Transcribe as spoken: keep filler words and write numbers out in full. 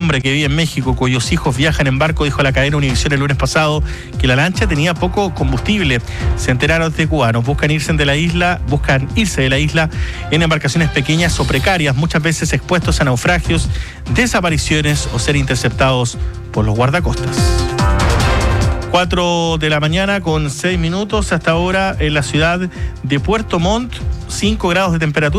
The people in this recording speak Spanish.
hombre que vive en México, cuyos hijos viajan en barco, dijo a la cadena Univisión el lunes pasado que la lancha tenía poco combustible. Centenares de cubanos buscan irse de la isla, buscan irse de la isla en embarcaciones pequeñas o precarias, muchas veces expuestos a naufragios, desapariciones o ser interceptados por los guardacostas. cuatro de la mañana con seis minutos hasta ahora en la ciudad de Puerto Montt, cinco grados de temperatura.